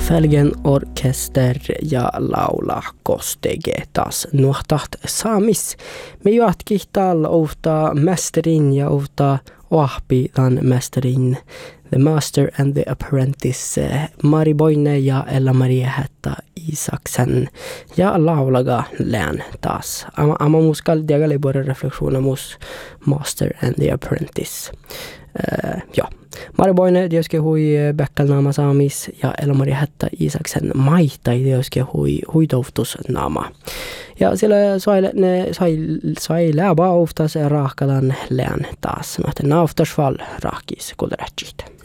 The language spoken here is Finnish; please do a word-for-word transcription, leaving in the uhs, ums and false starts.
Felgen orkester ja laula kostege taas nuhtaht saamis. Me jatkihtal outa mästerin ja outa oahpi tan mästerin The Master and the Apprentice Mari Boine ja Ella-Maria Hätta Isaksen ja laulaga län taas. Ama, ama muskal diagali bore refleksioner mus Master and the Apprentice. Uh, ja. Mari Boine dioske hui Bäkkalnaama saamis ja Ella-Maria Hätta Isaksen maitai dioske hui huidoutusnaama. Ja siellä sai ne sai sai läba oftas raakalan län taas. Mä nauftas fall raakis kullerätsit.